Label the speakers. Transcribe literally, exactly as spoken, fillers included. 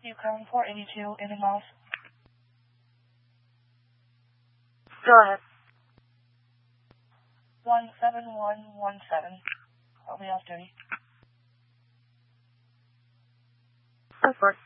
Speaker 1: Yukon four eighty-two, in miles.
Speaker 2: Go ahead.
Speaker 1: one seven one one seven. I'll be off duty.
Speaker 2: Go for it.